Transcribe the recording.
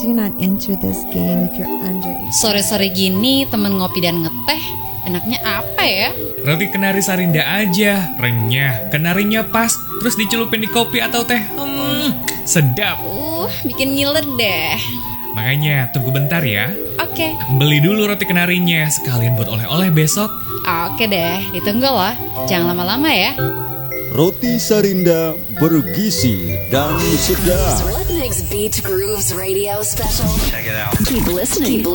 do not enter this game if you're under 18. Sore-sore gini temen ngopi dan ngeteh, enaknya apa ya? Roti kenari Sarinda aja, renyah, kenarinya pas, terus dicelupin di kopi atau teh. Sedap. Bikin ngiler deh. Makanya tunggu bentar ya. Oke. Beli dulu roti kenarinya, sekalian buat oleh-oleh besok. Oke deh, ditunggu loh. Jangan lama-lama ya. Roti Sarinda bergizi dan sedap. What makes Beach Grooves Radio special? Check it out. Keep listening.